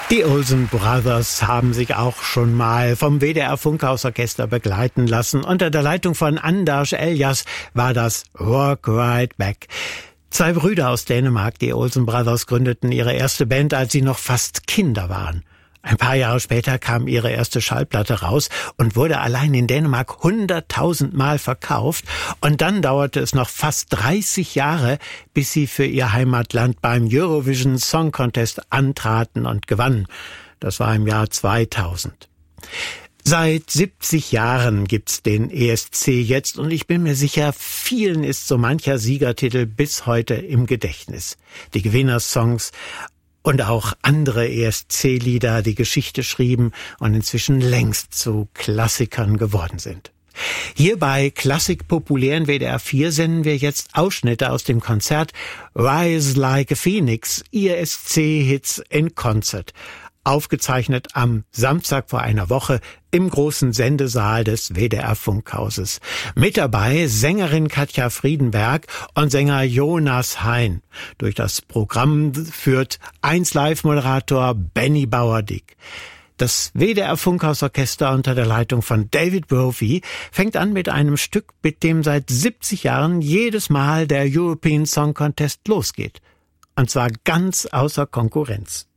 Die Olsen Brothers haben sich auch schon mal vom WDR Funkhausorchester begleiten lassen. Unter der Leitung von Anders Elias war das Walk Right Back. Zwei Brüder aus Dänemark, die Olsen Brothers, gründeten ihre erste Band, als sie noch fast Kinder waren. Ein paar Jahre später kam ihre erste Schallplatte raus und wurde allein in Dänemark 100.000 Mal verkauft. Und dann dauerte es noch fast 30 Jahre, bis sie für ihr Heimatland beim Eurovision Song Contest antraten und gewannen. Das war im Jahr 2000. Seit 70 Jahren gibt's den ESC jetzt und ich bin mir sicher, vielen ist so mancher Siegertitel bis heute im Gedächtnis. Die Gewinnersongs und auch andere ESC-Lieder, die Geschichte schrieben und inzwischen längst zu Klassikern geworden sind. Hier bei Klassik populär in WDR 4 senden wir jetzt Ausschnitte aus dem Konzert Rise Like a Phoenix, ESC-Hits in Concert. Aufgezeichnet am Samstag vor einer Woche im großen Sendesaal des WDR Funkhauses. Mit dabei Sängerin Katja Friedenberg und Sänger Jonas Hein. Durch das Programm führt 1Live-Moderator Benny Bauerdick. Das WDR Funkhausorchester unter der Leitung von David Brophy fängt an mit einem Stück, mit dem seit 70 Jahren jedes Mal der European Song Contest losgeht. Und zwar ganz außer Konkurrenz.